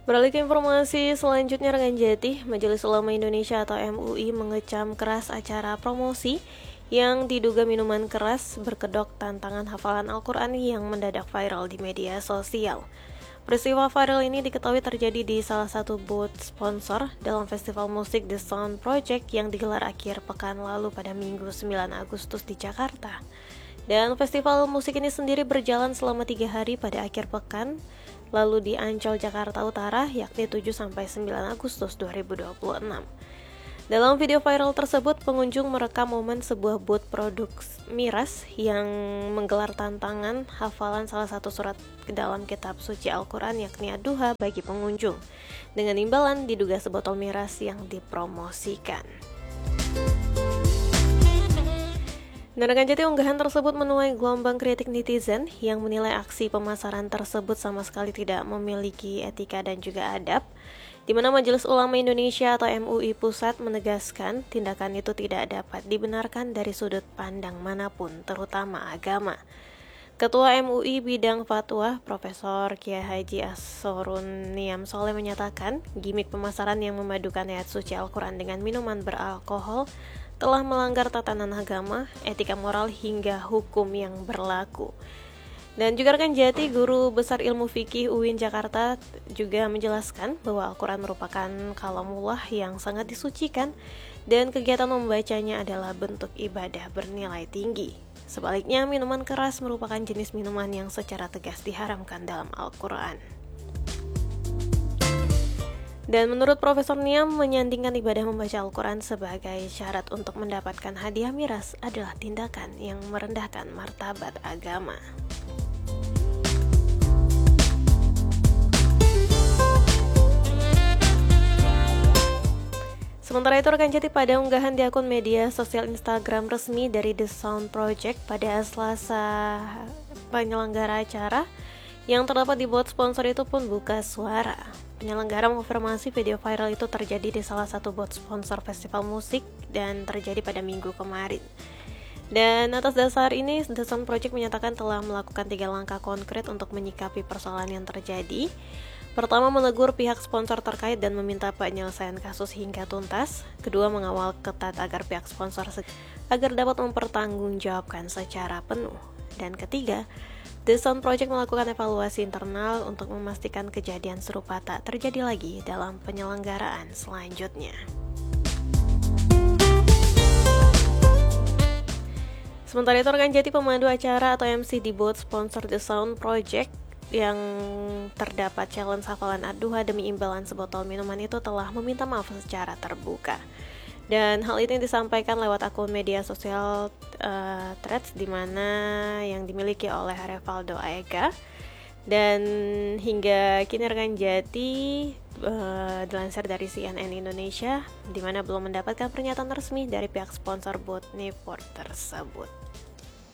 Beralih ke informasi selanjutnya, rekan Jati, Majelis Ulama Indonesia atau MUI mengecam keras acara promosi yang diduga minuman keras berkedok tantangan hafalan Al-Quran yang mendadak viral di media sosial. Peristiwa viral ini diketahui terjadi di salah satu booth sponsor dalam festival musik The Sound Project yang digelar akhir pekan lalu pada Minggu 9 Agustus di Jakarta. Dan festival musik ini sendiri berjalan selama 3 hari pada akhir pekan lalu di Ancol, Jakarta Utara, yakni 7-9 Agustus 2026. Dalam video viral tersebut, pengunjung merekam momen sebuah booth produk miras yang menggelar tantangan hafalan salah satu surat dalam kitab suci Al-Quran, yakni Ad-Duha, bagi pengunjung. Dengan imbalan diduga sebotol miras yang dipromosikan. Dan rekan Jati, unggahan tersebut menuai gelombang kritik netizen yang menilai aksi pemasaran tersebut sama sekali tidak memiliki etika dan juga adab, di mana Majelis Ulama Indonesia atau MUI Pusat menegaskan tindakan itu tidak dapat dibenarkan dari sudut pandang manapun, terutama agama. Ketua MUI Bidang Fatwa, Profesor Kiai Haji Assorun Niam Soleh menyatakan, gimik pemasaran yang memadukan ayat suci Al-Quran dengan minuman beralkohol telah melanggar tatanan agama, etika moral hingga hukum yang berlaku. Dan juga rekan Jati, Guru Besar Ilmu Fikih UIN Jakarta juga menjelaskan bahwa Al-Quran merupakan kalamullah yang sangat disucikan dan kegiatan membacanya adalah bentuk ibadah bernilai tinggi. Sebaliknya, minuman keras merupakan jenis minuman yang secara tegas diharamkan dalam Al-Quran. Dan menurut Profesor Niam, menyandingkan ibadah membaca Al-Quran sebagai syarat untuk mendapatkan hadiah miras adalah tindakan yang merendahkan martabat agama. Sementara itu, rekan Jati, pada unggahan di akun media sosial Instagram resmi dari The Sound Project pada Selasa, penyelenggara acara yang terdapat di booth sponsor itu pun buka suara. Penyelenggara mengonfirmasi video viral itu terjadi di salah satu booth sponsor festival musik dan terjadi pada minggu kemarin. Dan atas dasar ini, The Sound Project menyatakan telah melakukan 3 langkah konkret untuk menyikapi persoalan yang terjadi. Pertama, menegur pihak sponsor terkait dan meminta penyelesaian kasus hingga tuntas. Kedua, mengawal ketat agar pihak sponsor agar dapat mempertanggungjawabkan secara penuh. Dan ketiga, The Sound Project melakukan evaluasi internal untuk memastikan kejadian serupa tak terjadi lagi dalam penyelenggaraan selanjutnya. Sementara itu, rekan Jati, pemandu acara atau MC di booth sponsor The Sound Project yang terdapat challenge hafalan Ad-Duha demi imbalan sebotol minuman itu telah meminta maaf secara terbuka. Dan hal ini disampaikan lewat akun media sosial Threads, di mana yang dimiliki oleh Revaldo Aega. Dan hingga kini rekan Jati, dilansir dari CNN Indonesia, di mana belum mendapatkan pernyataan resmi dari pihak sponsor booth Newport tersebut.